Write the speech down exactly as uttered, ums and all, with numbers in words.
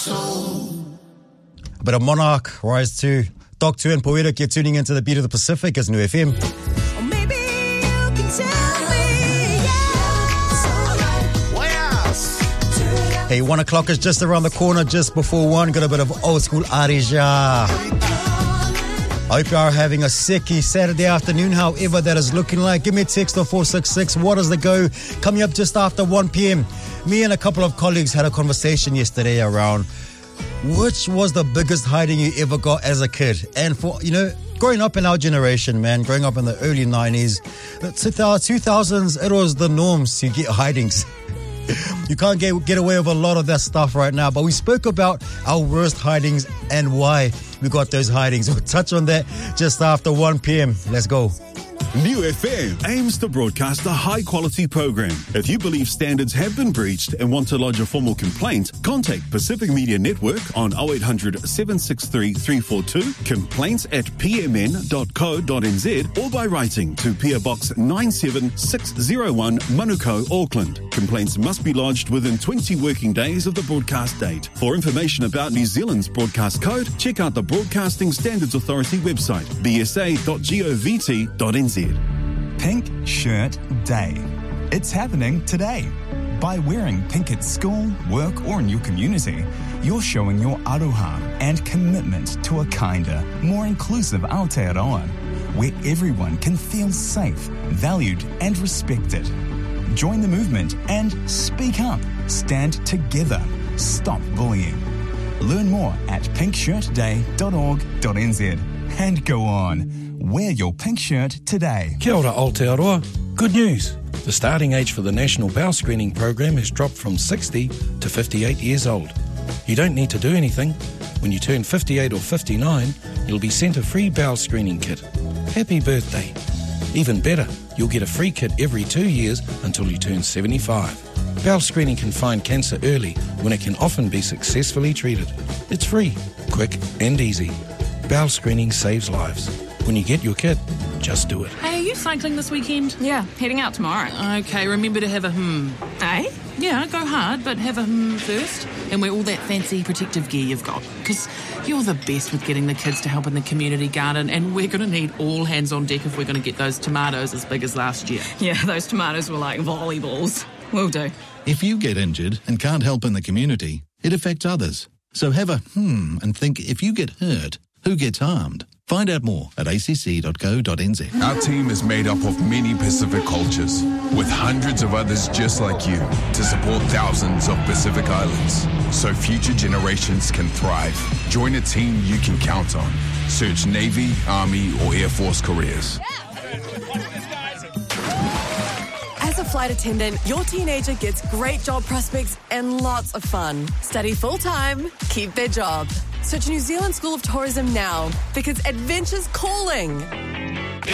soul. A bit of Monarch, Rise two. Doc two and Poetic, you're tuning into the beat of the Pacific as New F M. Or maybe you can tell me, yeah. Hey, one o'clock is just around the corner, just before one. Got a bit of old school Arija. I hope you are having a sicky Saturday afternoon, however that is looking like. Give me a text on four six six. What is the go? Coming up just after one p.m. Me and a couple of colleagues had a conversation yesterday around which was the biggest hiding you ever got as a kid. And for, you know, growing up in our generation, man, growing up in the early nineties, the two thousands, it was the norms to get hidings. You can't get get away with a lot of that stuff right now, but we spoke about our worst hidings and why we got those hidings. We'll touch on that just after one p.m. Let's go. New F M aims to broadcast a high-quality program. If you believe standards have been breached and want to lodge a formal complaint, contact Pacific Media Network on oh eight hundred, seven six three, three four two, complaints at p m n dot co dot n z, or by writing to P O Box nine seven six oh one, Manukau, Auckland. Complaints must be lodged within twenty working days of the broadcast date. For information about New Zealand's broadcast code, check out the Broadcasting Standards Authority website, b s a dot govt dot n z. Pink Shirt Day. It's happening today. By wearing pink at school, work, or in your community, you're showing your aroha and commitment to a kinder, more inclusive Aotearoa, where everyone can feel safe, valued, and respected. Join the movement and speak up. Stand together. Stop bullying. Learn more at pink shirt day dot org dot n z. And go on. Wear your pink shirt today. Kia ora Aotearoa. Good news. The starting age for the National Bowel Screening Program has dropped from sixty to fifty-eight years old. You don't need to do anything. When you turn fifty-eight or fifty-nine, you'll be sent a free bowel screening kit. Happy birthday. Even better, you'll get a free kit every two years until you turn seventy-five. Bowel screening can find cancer early when it can often be successfully treated. It's free, quick and easy. Bowel screening saves lives. When you get your kit, just do it. Hey, are you cycling this weekend? Yeah, heading out tomorrow. Okay, remember to have a hmm. Eh? Yeah, go hard, but have a hmm first. And wear all that fancy protective gear you've got. Because you're the best with getting the kids to help in the community garden, and we're going to need all hands on deck if we're going to get those tomatoes as big as last year. Yeah, those tomatoes were like volleyballs. Will do. If you get injured and can't help in the community, it affects others. So have a hmm and think, if you get hurt, who gets harmed? Find out more at a c c dot co dot n z. Our team is made up of many Pacific cultures, with hundreds of others just like you, to support thousands of Pacific islands, so future generations can thrive. Join a team you can count on. Search Navy, Army, or Air Force careers. As a flight attendant, your teenager gets great job prospects and lots of fun. Study full-time, keep their job. Search New Zealand School of Tourism now, because adventure's calling.